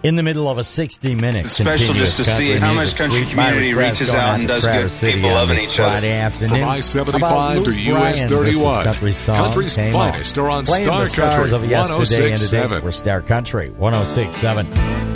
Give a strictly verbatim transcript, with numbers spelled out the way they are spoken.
in the middle of a sixty-minute special just to see how much country community reaches out and does good to people loving each other. Afternoon. From I seventy-five to U S thirty-one, Country's finest are on Star Country one oh six point seven. We're Star Country one oh six point seven.